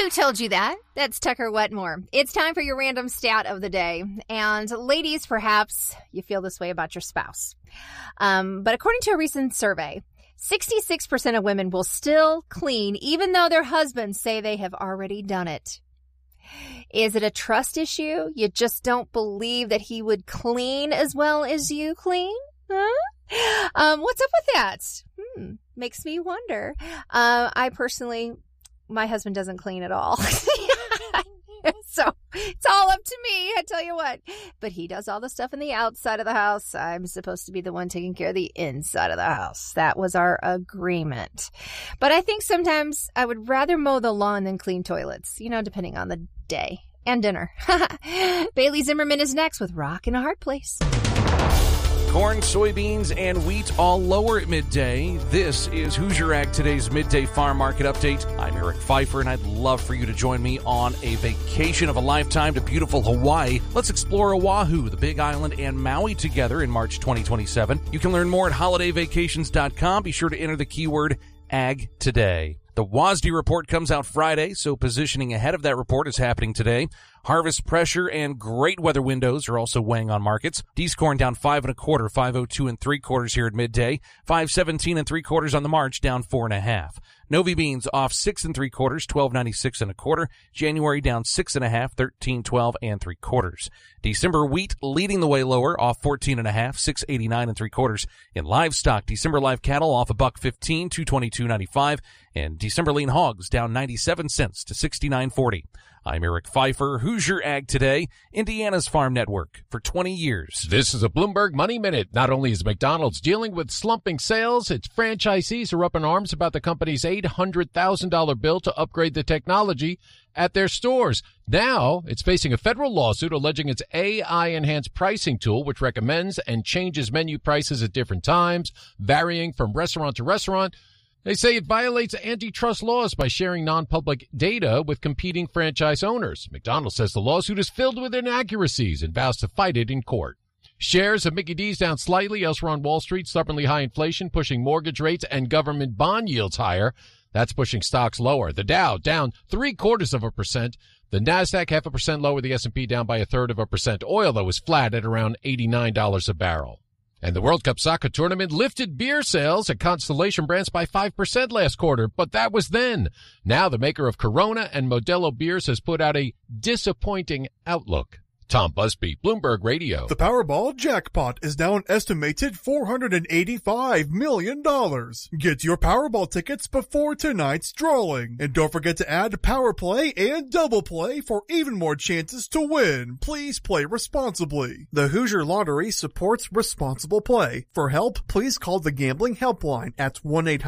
Who told you that? That's Tucker Wetmore. It's time for your random stat of the day. And ladies, perhaps you feel this way about your spouse. But according to a recent survey, 66% of women will still clean even though their husbands say they have already done it. Is it a trust issue? You just don't believe that he would clean as well as you clean? Huh? What's up with that? Makes me wonder. My husband doesn't clean at all. So it's all up to me, I tell you what. But he does all the stuff in the outside of the house. I'm supposed to be the one taking care of the inside of the house. That was our agreement. But I think sometimes I would rather mow the lawn than clean toilets, depending on the day and dinner. Bailey Zimmerman is next with Rock in a Hard Place. Corn, soybeans, and wheat all lower at midday. This is Hoosier Ag Today's Midday Farm Market Update. I'm Eric Pfeiffer, and I'd love for you to join me on a vacation of a lifetime to beautiful Hawaii. Let's explore Oahu, the Big Island, and Maui together in March 2027. You can learn more at holidayvacations.com. Be sure to enter the keyword Ag Today. The WASDE report comes out Friday, so positioning ahead of that report is happening today. Harvest pressure and great weather windows are also weighing on markets. D's corn down 5 1/4, 502 3/4 here at midday. 517 3/4 on the March, down 4 1/2. Novi beans off 6 3/4, 12.96 1/4. January down 6 1/2, 13.12 3/4. December wheat leading the way lower, off 14 1/2, 6.89 3/4. In livestock, December live cattle off $1.15, 222.95, and December lean hogs down 97 cents to 69.40. I'm Eric Pfeiffer, Hoosier Ag Today, Indiana's Farm Network for 20 years. This is a Bloomberg Money Minute. Not only is McDonald's dealing with slumping sales, its franchisees are up in arms about the company's $800,000 bill to upgrade the technology at their stores. Now, it's facing a federal lawsuit alleging its AI-enhanced pricing tool, which recommends and changes menu prices at different times, varying from restaurant to restaurant. They say it violates antitrust laws by sharing non-public data with competing franchise owners. McDonald's says the lawsuit is filled with inaccuracies and vows to fight it in court. Shares of Mickey D's down slightly elsewhere on Wall Street. Stubbornly high inflation pushing mortgage rates and government bond yields higher. That's pushing stocks lower. The Dow down 0.75%. The Nasdaq 0.5% lower. The S&P down by 1/3%. Oil, though, was flat at around $89 a barrel. And the World Cup soccer tournament lifted beer sales at Constellation Brands by 5% last quarter, but that was then. Now the maker of Corona and Modelo beers has put out a disappointing outlook. Tom Busby, Bloomberg Radio. The Powerball jackpot is now an estimated $485 million. Get your Powerball tickets before tonight's drawing. And don't forget to add Power Play and Double Play for even more chances to win. Please play responsibly. The Hoosier Lottery supports responsible play. For help, please call the Gambling Helpline at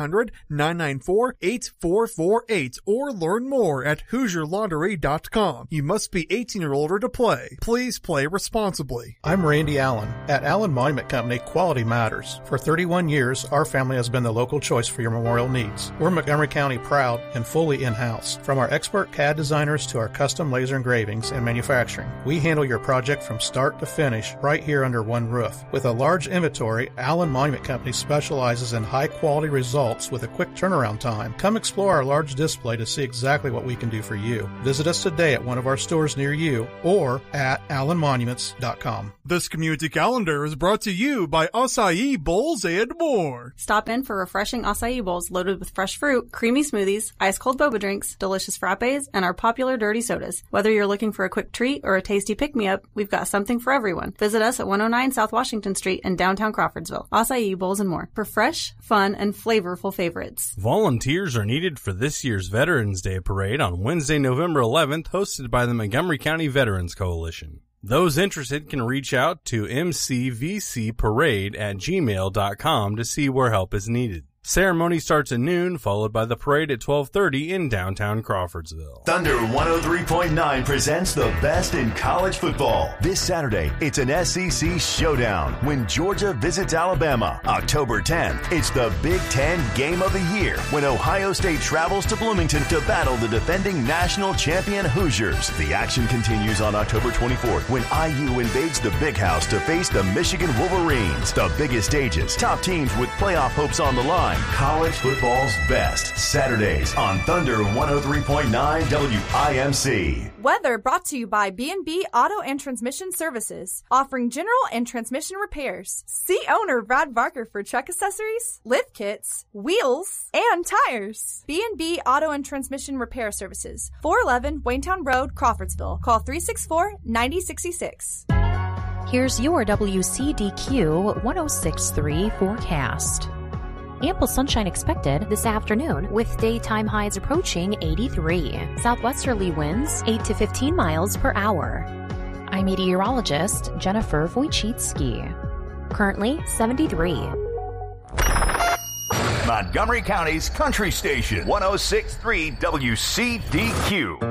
1-800-994-8448 or learn more at HoosierLottery.com. You must be 18 or older to play. Please play responsibly. I'm Randy Allen. At Allen Monument Company, quality matters. For 31 years, our family has been the local choice for your memorial needs. We're Montgomery County proud and fully in-house. From our expert CAD designers to our custom laser engravings and manufacturing, we handle your project from start to finish right here under one roof. With a large inventory, Allen Monument Company specializes in high-quality results with a quick turnaround time. Come explore our large display to see exactly what we can do for you. Visit us today at one of our stores near you or at AllenMonuments.com. This community calendar is brought to you by Acai Bowls and more. Stop in for refreshing acai bowls loaded with fresh fruit, creamy smoothies, ice-cold boba drinks, delicious frappes, and our popular dirty sodas. Whether you're looking for a quick treat or a tasty pick-me-up, we've got something for everyone. Visit us at 109 South Washington Street in downtown Crawfordsville. Acai Bowls and more for fresh, fun, and flavorful favorites. Volunteers are needed for this year's Veterans Day Parade on Wednesday, November 11th, hosted by the Montgomery County Veterans Coalition. Those interested can reach out to mcvcparade@gmail.com to see where help is needed. Ceremony starts at noon, followed by the parade at 12:30 in downtown Crawfordsville. Thunder 103.9 presents the best in college football. This Saturday, it's an SEC showdown when Georgia visits Alabama. October 10th, it's the Big Ten Game of the Year when Ohio State travels to Bloomington to battle the defending national champion Hoosiers. The action continues on October 24th when IU invades the Big House to face the Michigan Wolverines. The biggest stages, top teams with playoff hopes on the line. College football's best. Saturdays on Thunder 103.9 WIMC. Weather brought to you by B&B Auto and Transmission Services, offering general and transmission repairs. See owner Brad Barker for truck accessories, lift kits, wheels, and tires. B&B Auto and Transmission Repair Services, 411 Waynetown Road, Crawfordsville. Call 364-9066. Here's your WCDQ 106.3 forecast. Ample sunshine expected this afternoon with daytime highs approaching 83. Southwesterly winds 8 to 15 miles per hour. I'm meteorologist Jennifer Wojcicki. Currently 73. Montgomery County's Country Station, 106.3 WCDQ.